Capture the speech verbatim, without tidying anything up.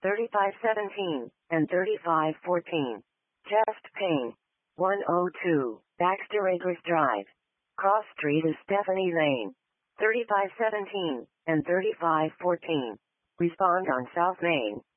thirty-five seventeen, and thirty-five fourteen. Chest pain. one oh two, Baxter Acres Drive. Cross Street is Stephanie Lane. thirty-five seventeen, and thirty-five fourteen. Respond on South Main.